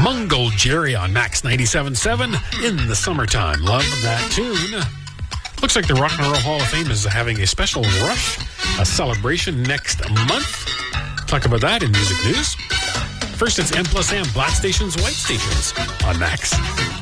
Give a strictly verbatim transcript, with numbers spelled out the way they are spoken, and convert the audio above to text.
Mungo Jerry on Max ninety-seven point seven in the summertime. Love that tune. Looks like the Rock and Roll Hall of Fame is having a special rush, a celebration next month. Talk about that in music news. First, it's M plus M, Black Stations, White Stations on Max.